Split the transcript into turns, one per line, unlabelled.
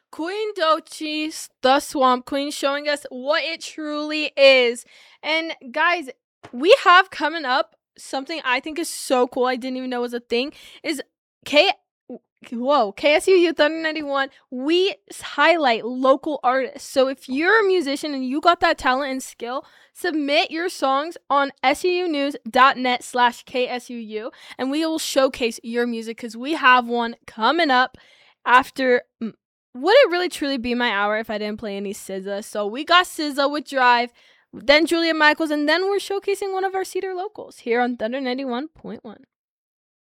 Queen Dochi, the Swamp Queen, showing us what it truly is. And guys, we have coming up something I think is so cool. I didn't even know was a thing. Is K KSUU Thunder 91, we highlight local artists. So if you're a musician and you got that talent and skill, submit your songs on suunews.net/KSUU and we will showcase your music because we have one coming up after. Would it really truly be my hour if I didn't play any SZA? So we got SZA with Drive, then Julia Michaels, and then we're showcasing one of our Cedar locals here on Thunder 91.1.